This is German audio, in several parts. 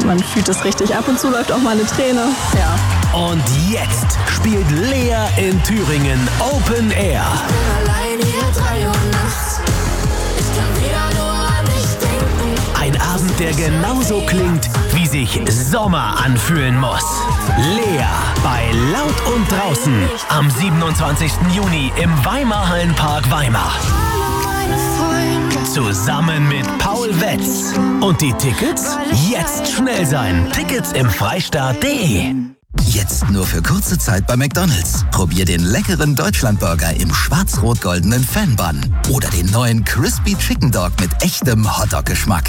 Man fühlt es richtig. Ab und zu läuft auch mal eine Träne. Ja. Und jetzt spielt Lea in Thüringen Open Air. Ich bin allein hier 3 Uhr nachts. Ich kann wieder nur an dich denken. Ein Abend, der genauso klingt, wie sich Sommer anfühlen muss. Lea bei Laut und Draußen am 27. Juni im Weimar-Hallenpark Weimar. Zusammen mit Paul Wetz. Und die Tickets? Jetzt schnell sein. Tickets im Freistaat.de. Jetzt nur für kurze Zeit bei McDonald's. Probier den leckeren Deutschlandburger im schwarz-rot-goldenen Fan-Bun. Oder den neuen Crispy Chicken Dog mit echtem Hotdog-Geschmack.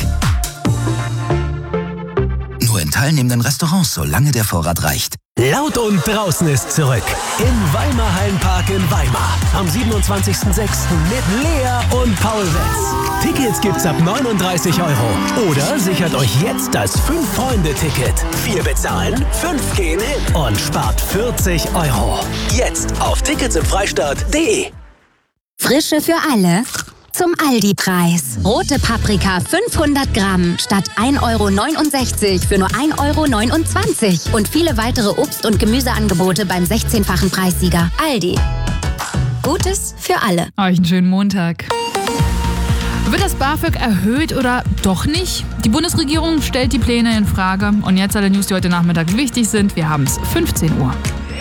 Nur in teilnehmenden Restaurants, solange der Vorrat reicht. Laut und Draußen ist zurück. Im Weimar-Hallenpark in Weimar. Am 27.06. mit Lea und Paul Wetz. Tickets gibt's ab 39 €. Oder sichert euch jetzt das 5-Freunde-Ticket. 4 bezahlen, 5 gehen hin. Und spart 40 €. Jetzt auf ticketsimfreistaat.de. Frische für alle. Zum Aldi-Preis. Rote Paprika 500 Gramm statt 1,69 € für nur 1,29 €. Und viele weitere Obst- und Gemüseangebote beim 16-fachen Preissieger. Aldi. Gutes für alle. Euch einen schönen Montag. Wird das BAföG erhöht oder doch nicht? Die Bundesregierung stellt die Pläne in Frage. Und jetzt alle News, die heute Nachmittag wichtig sind. Wir haben es 15 Uhr.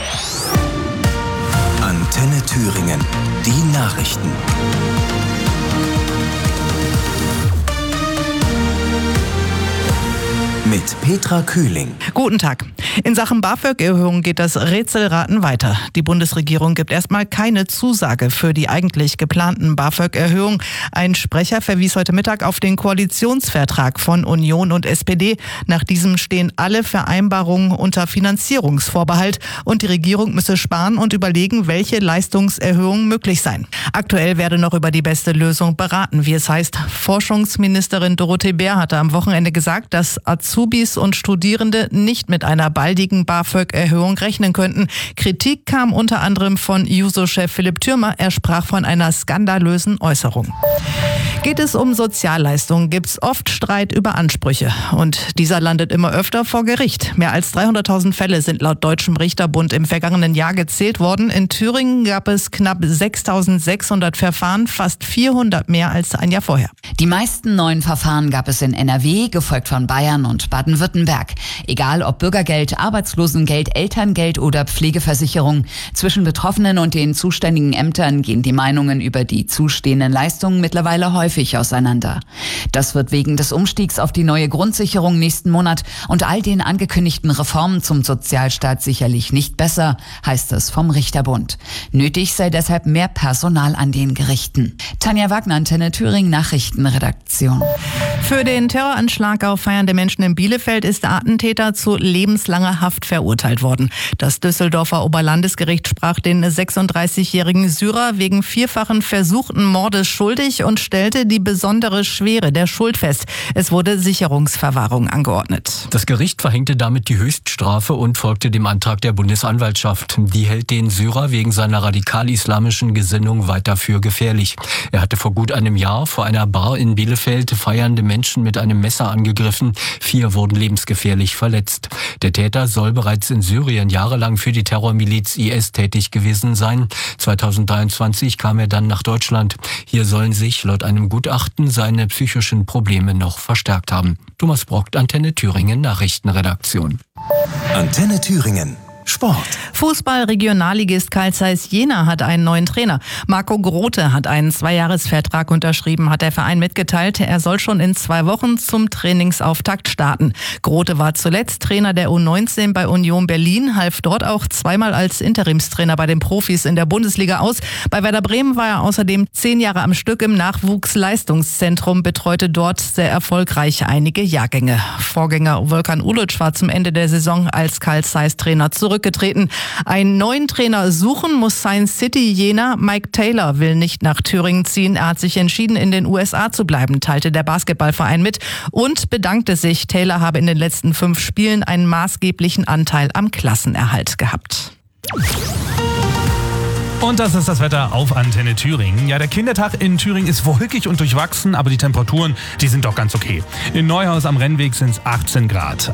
Antenne Thüringen. Die Nachrichten. Mit Petra Kühling. Guten Tag. In Sachen BAföG-Erhöhung geht das Rätselraten weiter. Die Bundesregierung gibt erstmal keine Zusage für die eigentlich geplanten BAföG-Erhöhung. Ein Sprecher verwies heute Mittag auf den Koalitionsvertrag von Union und SPD. Nach diesem stehen alle Vereinbarungen unter Finanzierungsvorbehalt und die Regierung müsse sparen und überlegen, welche Leistungserhöhungen möglich seien. Aktuell werde noch über die beste Lösung beraten, wie es heißt. Forschungsministerin Dorothee Bär hatte am Wochenende gesagt, dass Azubis und Studierende nicht mit einer baldigen BAföG-Erhöhung rechnen könnten. Kritik kam unter anderem von Juso-Chef Philipp Thürmer. Er sprach von einer skandalösen Äußerung. Geht es um Sozialleistungen, gibt es oft Streit über Ansprüche. Und dieser landet immer öfter vor Gericht. Mehr als 300.000 Fälle sind laut Deutschem Richterbund im vergangenen Jahr gezählt worden. In Thüringen gab es knapp 6.600 Verfahren, fast 400 mehr als ein Jahr vorher. Die meisten neuen Verfahren gab es in NRW, gefolgt von Bayern und Baden-Württemberg. Egal ob Bürgergeld, Arbeitslosengeld, Elterngeld oder Pflegeversicherung. Zwischen Betroffenen und den zuständigen Ämtern gehen die Meinungen über die zustehenden Leistungen mittlerweile häufig auseinander. Das wird wegen des Umstiegs auf die neue Grundsicherung nächsten Monat und all den angekündigten Reformen zum Sozialstaat sicherlich nicht besser, heißt es vom Richterbund. Nötig sei deshalb mehr Personal an den Gerichten. Tanja Wagner, Antenne Thüringen, Nachrichtenredaktion. Für den Terroranschlag auf feiernde Menschen in Bielefeld ist der Attentäter zu lebenslanger Haft verurteilt worden. Das Düsseldorfer Oberlandesgericht sprach den 36-jährigen Syrer wegen 4-fachen versuchten Mordes schuldig und stellte die besondere Schwere der Schuld fest. Es wurde Sicherungsverwahrung angeordnet. Das Gericht verhängte damit die Höchststrafe und folgte dem Antrag der Bundesanwaltschaft. Die hält den Syrer wegen seiner radikal-islamischen Gesinnung weiter für gefährlich. Er hatte vor gut einem Jahr vor einer Bar in Bielefeld feiernde Menschen mit einem Messer angegriffen. 4 wurden lebensgefährlich verletzt. Der Täter soll bereits in Syrien jahrelang für die Terrormiliz IS tätig gewesen sein. 2023 kam er dann nach Deutschland. Hier sollen sich laut einem Gutachten seine psychischen Probleme noch verstärkt haben. Thomas Brockt, Antenne Thüringen, Nachrichtenredaktion. Antenne Thüringen. Sport. Fußball-Regionalligist Carl Zeiss Jena hat einen neuen Trainer. Marco Grote hat einen 2-Jahres-Vertrag unterschrieben, hat der Verein mitgeteilt. Er soll schon in 2 Wochen zum Trainingsauftakt starten. Grote war zuletzt Trainer der U19 bei Union Berlin, half dort auch zweimal als Interimstrainer bei den Profis in der Bundesliga aus. Bei Werder Bremen war er außerdem 10 Jahre am Stück im Nachwuchsleistungszentrum, betreute dort sehr erfolgreich einige Jahrgänge. Vorgänger Volkan Ulic war zum Ende der Saison als Carl Zeiss Trainer zurückgetreten. Einen neuen Trainer suchen muss Science City Jena. Mike Taylor will nicht nach Thüringen ziehen. Er hat sich entschieden, in den USA zu bleiben, teilte der Basketballverein mit und bedankte sich. Taylor habe in den letzten 5 Spielen einen maßgeblichen Anteil am Klassenerhalt gehabt. Und das ist das Wetter auf Antenne Thüringen. Ja, der Kindertag in Thüringen ist wolkig und durchwachsen, aber die Temperaturen, die sind doch ganz okay. In Neuhaus am Rennweg sind es 18 Grad.